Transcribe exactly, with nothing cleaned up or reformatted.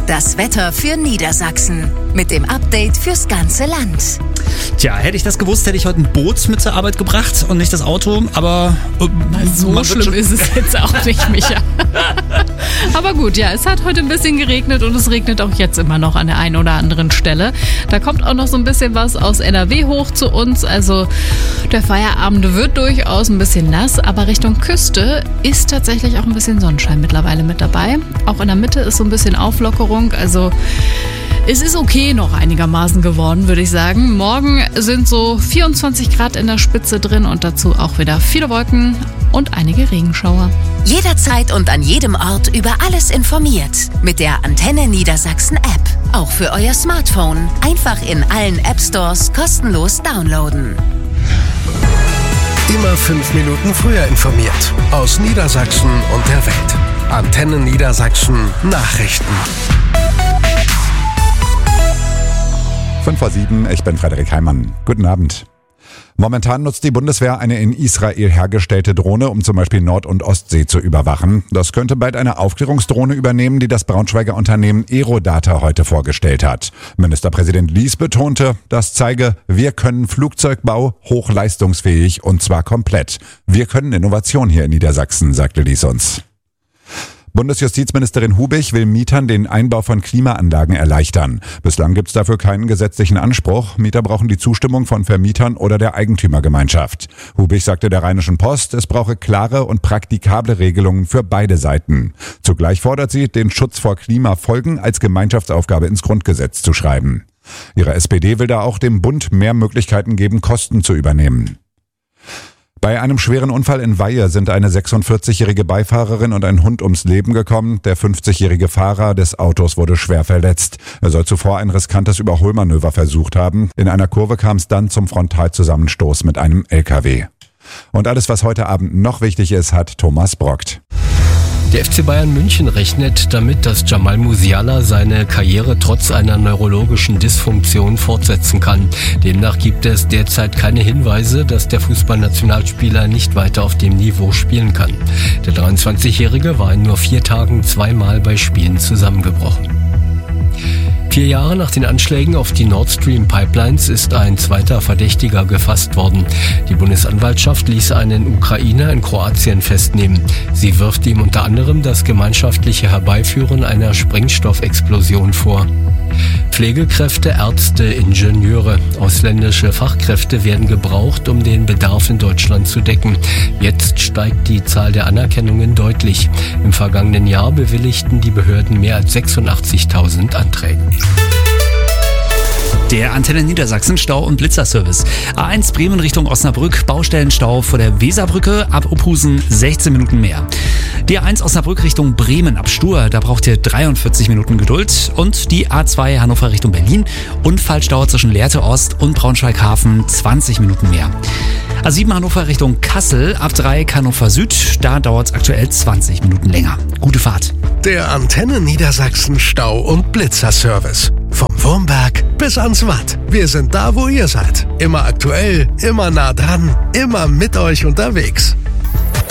das Wetter für Niedersachsen. Mit dem Update fürs ganze Land. Tja, hätte ich das gewusst, hätte ich heute ein Boot mit zur Arbeit gebracht und nicht das Auto, aber... Äh, so schlimm ist es jetzt auch nicht, Micha. Aber gut, ja, es hat heute ein bisschen geregnet und es regnet auch jetzt immer noch an der einen oder anderen Stelle. Da kommt auch noch so ein bisschen was aus N R W hoch zu uns, also der Feierabend wird durchaus ein bisschen nass, aber Richtung Küste ist tatsächlich auch ein bisschen Sonnenschein mittlerweile mit dabei. Auch in der Mitte ist so ein bisschen Auflockerung, also es ist okay noch einigermaßen geworden, würde ich sagen. Morgen sind so vierundzwanzig Grad in der Spitze drin und dazu auch wieder viele Wolken und einige Regenschauer. Jederzeit und an jedem Ort über alles informiert. Mit der Antenne Niedersachsen App. Auch für euer Smartphone. Einfach in allen App Stores kostenlos downloaden. Immer fünf Minuten früher informiert. Aus Niedersachsen und der Welt. Antenne Niedersachsen Nachrichten. fünf vor sieben, ich bin Frederik Heimann. Guten Abend. Momentan nutzt die Bundeswehr eine in Israel hergestellte Drohne, um zum Beispiel Nord- und Ostsee zu überwachen. Das könnte bald eine Aufklärungsdrohne übernehmen, die das Braunschweiger Unternehmen Aerodata heute vorgestellt hat. Ministerpräsident Lies betonte, das zeige, wir können Flugzeugbau hochleistungsfähig und zwar komplett. Wir können Innovation hier in Niedersachsen, sagte Lies uns. Bundesjustizministerin Hubich will Mietern den Einbau von Klimaanlagen erleichtern. Bislang gibt es dafür keinen gesetzlichen Anspruch. Mieter brauchen die Zustimmung von Vermietern oder der Eigentümergemeinschaft. Hubich sagte der Rheinischen Post, es brauche klare und praktikable Regelungen für beide Seiten. Zugleich fordert sie, den Schutz vor Klimafolgen als Gemeinschaftsaufgabe ins Grundgesetz zu schreiben. Ihre S P D will da auch dem Bund mehr Möglichkeiten geben, Kosten zu übernehmen. Bei einem schweren Unfall in Weihe sind eine sechsundvierzigjährige Beifahrerin und ein Hund ums Leben gekommen. Der fünfzigjährige Fahrer des Autos wurde schwer verletzt. Er soll zuvor ein riskantes Überholmanöver versucht haben. In einer Kurve kam es dann zum Frontalzusammenstoß mit einem L K W. Und alles, was heute Abend noch wichtig ist, hat Thomas Brockt. Der F C Bayern München rechnet damit, dass Jamal Musiala seine Karriere trotz einer neurologischen Dysfunktion fortsetzen kann. Demnach gibt es derzeit keine Hinweise, dass der Fußballnationalspieler nicht weiter auf dem Niveau spielen kann. Der dreiundzwanzigjährige war in nur vier Tagen zweimal bei Spielen zusammengebrochen. Vier Jahre nach den Anschlägen auf die Nord Stream Pipelines ist ein zweiter Verdächtiger gefasst worden. Die Bundesanwaltschaft ließ einen Ukrainer in Kroatien festnehmen. Sie wirft ihm unter anderem das gemeinschaftliche Herbeiführen einer Sprengstoffexplosion vor. Pflegekräfte, Ärzte, Ingenieure, ausländische Fachkräfte werden gebraucht, um den Bedarf in Deutschland zu decken. Jetzt steigt die Zahl der Anerkennungen deutlich. Im vergangenen Jahr bewilligten die Behörden mehr als sechsundachtzigtausend Anträge. Der Antenne Niedersachsen Stau- und Blitzerservice. A eins Bremen Richtung Osnabrück, Baustellenstau vor der Weserbrücke, ab Ophusen sechzehn Minuten mehr. Die A eins Osnabrück Richtung Bremen ab Stur, da braucht ihr dreiundvierzig Minuten Geduld. Und die A zwei Hannover Richtung Berlin, Unfallstau zwischen Lehrte Ost und Braunschweig-Hafen, zwanzig Minuten mehr. A sieben Hannover Richtung Kassel, ab drei Hannover Süd, da dauert es aktuell zwanzig Minuten länger. Gute Fahrt. Der Antenne Niedersachsen Stau- und Blitzerservice. Vom Wurmberg bis ans Watt. Wir sind da, wo ihr seid. Immer aktuell, immer nah dran, immer mit euch unterwegs.